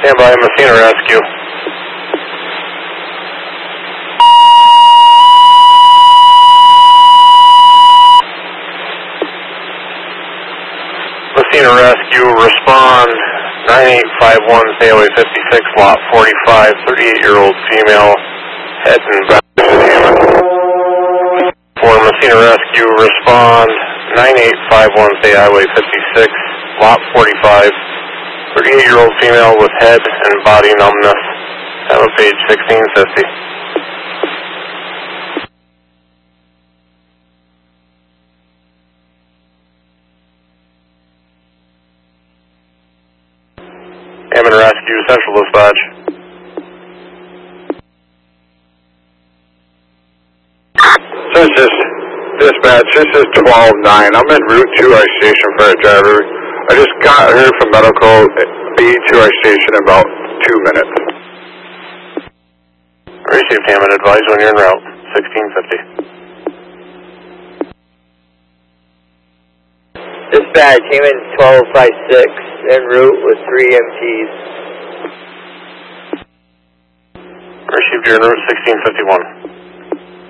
Stand by, Messina Rescue. Messina Rescue, respond 9851 Highway 56, lot 45, 38-year-old female, head and back to the Hammond. For Messina Rescue, respond 9851 Highway 56, lot 45, 38-year-old female with head and body numbness. Have a page 1650. Hammond Rescue, Central Dispatch. This is dispatch. This is 12-9. I'm en route to our station for a driver. I just got here from medical. Be to our station in about 2 minutes. Received, Hammond. Advise when you're en route. 1650. Dispatch, Hammond 1256, en route with 3 MTs. Received, you're en route. 1651.